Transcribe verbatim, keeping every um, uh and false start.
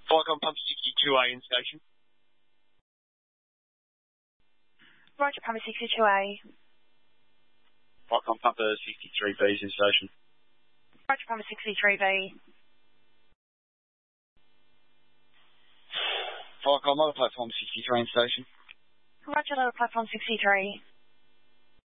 Falcon Pump sixty-two A in station. Roger, Pump sixty-two A. Falcon Pump sixty-three B is in station. Roger, Pump sixty-three B. Falcon Lower Platform sixty-three in station. Roger, Lower Platform sixty-three.